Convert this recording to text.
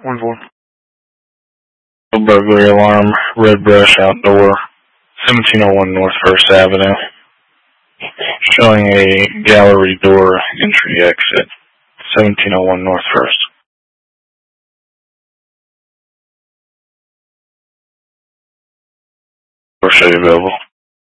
1-4. Burglary alarm, Red Brush Outdoor, 1701 North 1st Avenue. Showing a gallery door entry exit, 1701 North 1st. Or show you available.